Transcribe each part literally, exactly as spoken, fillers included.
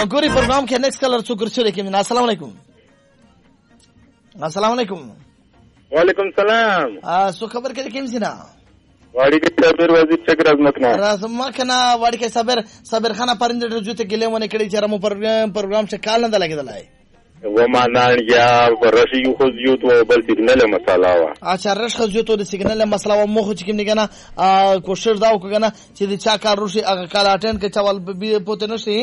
ګوري پروګرام کې نیکست کلر څوک رسول کې من السلام علیکم السلام علیکم وعلیکم سلام ا سو خبر کې کوم سینا واړی کې صابر وزیر چکر عظمت نه راځم کنه واړی کې صابر صابر خانه پرنده رجوته ګلې مونږ کړي چې رمو پروګرام پروګرام څخه کال نه لګیدلای و ما نان یا ورشي خو یو تو بل سیګنل مساله وا اچھا رش خو یو تو د سیګنل مساله و مخ چې کوم نه کنه کوشش دا وکړه چې د چا کار روشي هغه کال اټند کې چاول پوتې نشي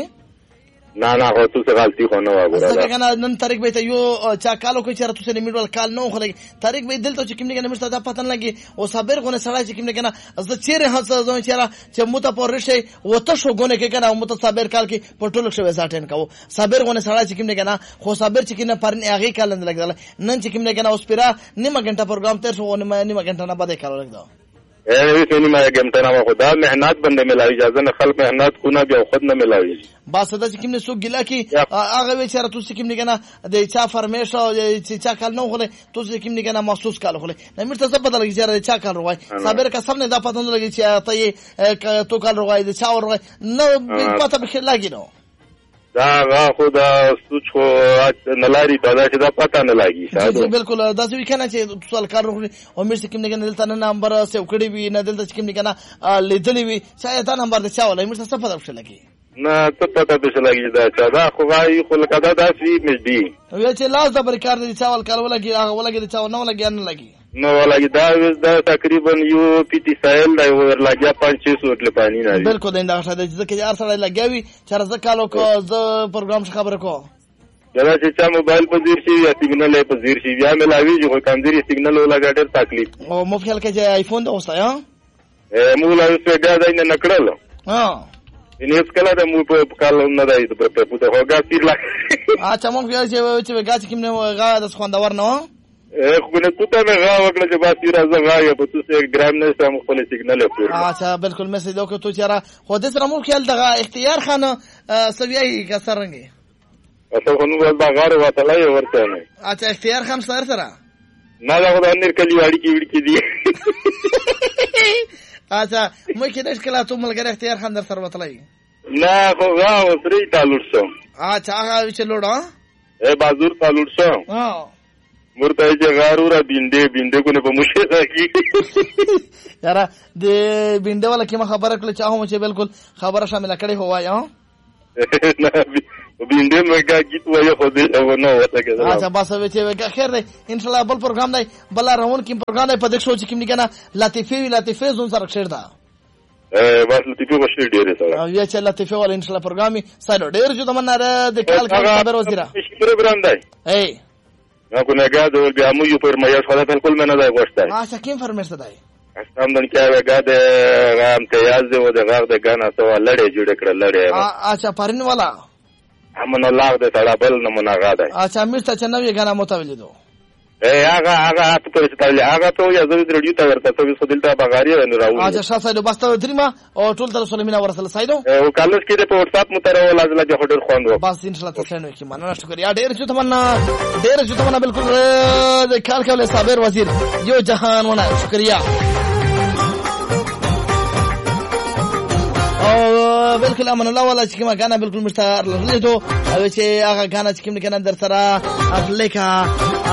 نه نه هو تو څه غلطي خو نه وګوره څنګه کنه نن تاریخ به ته یو چا کالو کې چیرته څه نیمه کال نه خو تاریخ به دلته چې کوم نه کنه مشته دا پتن لګي او صابر غونه سړی چې کوم نه کنه زه چیرې هڅه زوم چیرې چې مت په رشي وته شو غونه کې کنه مت صابر کال کې پټول شو وساتین کاو صابر غونه سړی چې کوم نه کنه خو صابر چې کنه پرن هغه کال نه لګل نن چې کوم نه کنه اوس پیرا نیمه غنټه پروګرام تر شو نیمه غنټه نه بده کال لګدا اے سونی ما غمته نه خدا مهنت بنده ملاوي اجازه نه خلک مهنت کو نه بیا خود نه ملاوي بس دا چې کوم نه سو ګلا کی هغه وی چیرې تو چې کوم نه کنه د چا فرمیش او چې چا کال نه غله تو چې کوم نه کنه محسوس کال غله نه مرته څه بدل کی چیرې چا کال روای صابر کا سب نه دا پته نه لګی چې ته تو کال روای د چا روای نو پته به لګی نو دا غا خدا سوچ خو نلاری دا چې دا پته نه لګي شاید بالکل دا څه وکنه چې سوال کار وکړي او مې کوم نه کنه دلته نه نمبر سیو کړی وي نه دلته کوم نه کنه لیدلې وي شاید دا نمبر د چا ولای مې څه پته وشل کی نه ته پته به لګي دا چې دا خو غاي خو لکه دا داسې مزدي وی چې لاس د برکار د چاول کار ولګي هغه ولګي د چا نه ولګي نه لګي نو ولګي دا دا تقریبا یو پیټي سایل دا ورلګیا پنځه سو ټل پانی نه بالکل دا شاده چې یار سره لګاوي چې زه کالو کو زه پروګرام خبره کو دا چې چا موبایل په زیر شي یا سیګنل په زیر شي یا ملاوي چې کمزوري سیګنل ولګا ډېر تکلیف او مفعل کې چې آیفون دا اوسه ها مولا څه دا نه نکړل ها اینې سکلا د مو په کال نه دی په په ته هوګا تیر لا اچھا مونږ یې چې چې غاچ کې نه غا د خوندور نه خو نه تو ته غا وکړه چې با تیر از غا یا په څه ګرام نه سم خپل سیګنل پور اچھا بالکل میسج وکړو ته چیرې خو د سره مو خیال دغه اختیار خان سویای کا سرنګي اته خو نو دا غار وتلای ورته نه اچھا اختیار خان سره سره نه دا خو د انیر کلی واړی کی وړ کی دی اچھا مې کې د ښکلا ته ملګری اختیار خان در سره وتلای نه خو غا وسري تعلق شو اچھا هغه چې لوړ اے بازور تعلق شو ها مرته چې غارورا بینده بینده کو نه په مشه راکی یاره د بینده ولا کی خبره کړل چې هغه چې بالکل خبره شامل کړي هواي ها نه بینده مګه گیت وایو خو دې او نو وته کېده اچھا بس وې چې خیر دی ان شاء الله بل پروګرام دی بل راون کی پروګرام دی په دې شو چې کوم نه کنه لطیفه لطیفه زون سره شیر دا ا بس لطیفه وشل ډیره سره یا چې لطیفه ول ان شاء الله پروګرام سره ډیر جو تمنا د کال کال خبر وزیرا پروګرام دی ای نو کو نه غاډ ول بیا مو یو پر مې خدای بالکل مې نه دی غوښته اچھا کوم فرمایش دی استم دن کې غاډ غام ته یاز دی و د غاغ د غانا سو لړې جوړ کړ لړې اچھا پرین والا امن الله دې تړه بل نمونه غاډه اچھا مست چې نوې غانا متولیدو اے هغه هغه ته په ستړي هغه ته یو ځل ریډیو ته ورته ته وسو دلته بغاری نه راو اچھا شاسایدو بس ته دریما او ټول تر سلیمینا ورسل سایدو او کالس کې په واتس اپ متره ولازم لا جوړ خوندو بس ان شاء الله تاسو کې مننه شکریا ډیر چې تمنا ډیر چې تمنا بالکل د کال کال صابر وزیر یو جهان ونه شکریا او بالکل امن الله ولا چې ما غانا بالکل مستعار لته او چې هغه غانا چې کوم کنه در سره اخلیکا